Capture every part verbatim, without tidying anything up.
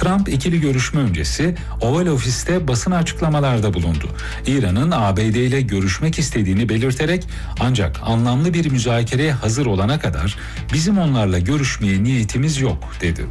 Trump ikili görüşme öncesi Oval Ofis'te basın açıklamalarda bulundu. İran'ın A B D ile görüşmek istediğini belirterek ancak anlamlı bir müzakereye hazır olana kadar bizim onlarla görüşmeye niyetimiz yok dedi.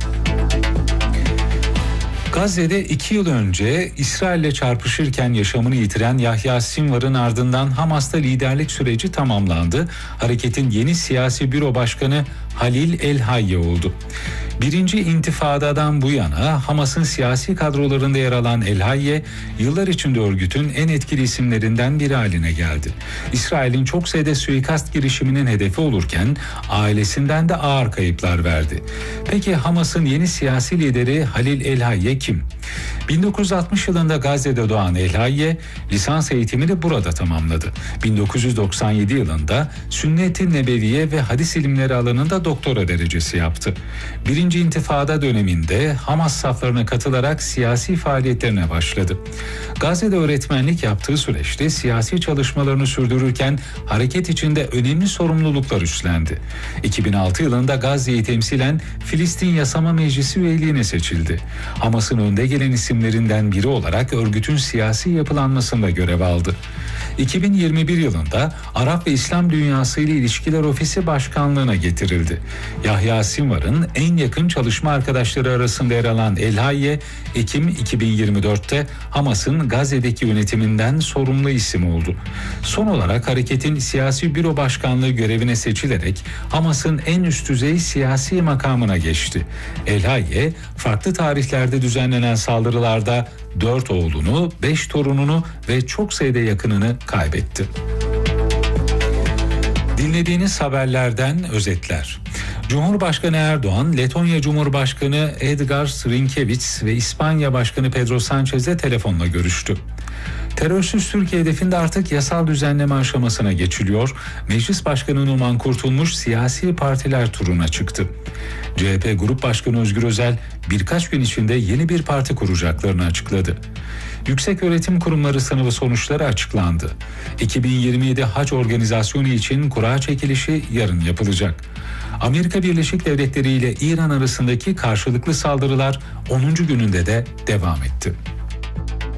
Gazze'de iki yıl önce İsrail'le çarpışırken yaşamını yitiren Yahya Sinvar'ın ardından Hamas'ta liderlik süreci tamamlandı. Hareketin yeni siyasi büro başkanı Halil El-Hayye oldu. Birinci intifadadan bu yana Hamas'ın siyasi kadrolarında yer alan El-Hayye, yıllar içinde örgütün en etkili isimlerinden biri haline geldi. İsrail'in çok sayıda suikast girişiminin hedefi olurken ailesinden de ağır kayıplar verdi. Peki Hamas'ın yeni siyasi lideri Halil El-Hayye kim? bin dokuz yüz altmış yılında Gazze'de doğan El-Hayye, lisans eğitimini burada tamamladı. bin dokuz yüz doksan yedi yılında Sünnet-i Nebeviye ve hadis ilimleri alanında doktora derecesi yaptı. Birinci İntifada döneminde Hamas saflarına katılarak siyasi faaliyetlerine başladı. Gazze'de öğretmenlik yaptığı süreçte siyasi çalışmalarını sürdürürken hareket içinde önemli sorumluluklar üstlendi. iki bin altı yılında Gazze'yi temsilen Filistin Yasama Meclisi üyeliğine seçildi. Hamas'ın önde gelen isimlerinden biri olarak örgütün siyasi yapılanmasında görev aldı. iki bin yirmi bir yılında Arap ve İslam Dünyası ile İlişkiler Ofisi Başkanlığı'na getirildi. Yahya Sinvar'ın en yakın çalışma arkadaşları arasında yer alan El-Hayye, Ekim iki bin yirmi dörtte Hamas'ın Gazze'deki yönetiminden sorumlu isim oldu. Son olarak hareketin siyasi büro başkanlığı görevine seçilerek Hamas'ın en üst düzey siyasi makamına geçti. El-Hayye, farklı tarihlerde düzenlenen saldırılarda dört oğlunu, beş torununu ve çok sayıda yakınını kaybetti. Dinlediğiniz haberlerden özetler. Cumhurbaşkanı Erdoğan, Letonya Cumhurbaşkanı Edgars Rinkēvičs ve İspanya Başkanı Pedro Sanchez'le telefonla görüştü. Terörsüz Türkiye hedefinde artık yasal düzenleme aşamasına geçiliyor. Meclis Başkanı Numan Kurtulmuş siyasi partiler turuna çıktı. C H P Grup Başkanı Özgür Özel birkaç gün içinde yeni bir parti kuracaklarını açıkladı. Yükseköğretim Kurumları sınavı sonuçları açıklandı. iki bin yirmi yedi Hac Organizasyonu için kura çekilişi yarın yapılacak. Amerika Birleşik Devletleri ile İran arasındaki karşılıklı saldırılar onuncu gününde de devam etti.